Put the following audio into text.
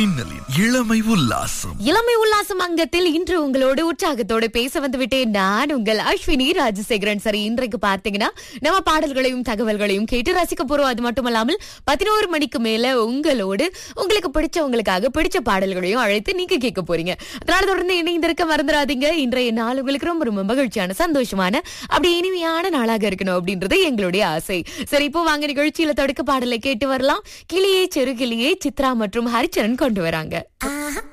மின்னலின் இளமை உல்லாசம். இளமை உல்லாசம் அங்கத்தில் இன்று உங்களோடு உற்சாகத்தோடு பேச வந்து விட்டேன் நான் உங்கள் அஸ்வினி ராஜசேகரன். சரி, இன்றைக்கு பார்த்தீங்கன்னா நம்ம பாடல்களையும் தகவல்களையும் கேட்டு ரசிக்க போறோம். அது மட்டுமல்லாமல் 11 மணிக்கு மேல உங்களுக்கு பிடிச்சவங்களுக்காக பிடிச்ச பாடல்களையும் அழைத்து நீங்க கேட்க போறீங்க. அதனால தொடர்ந்து இணைந்திருக்க மறந்துடாதீங்க. இன்றைய நாள் உங்களுக்கு ரொம்ப ரொம்ப மகிழ்ச்சியான சந்தோஷமான அப்படி இனிமையான நாளாக இருக்கணும் அப்படின்றது எங்களுடைய ஆசை. சரி, இப்போ வாங்க நிகழ்ச்சியில தொடக்க பாடலை கேட்டு வரலாம். கிளியே சிறு கிளியே சித்ரா மற்றும் ஹரிச்சரன் கொண்டு வராங்க.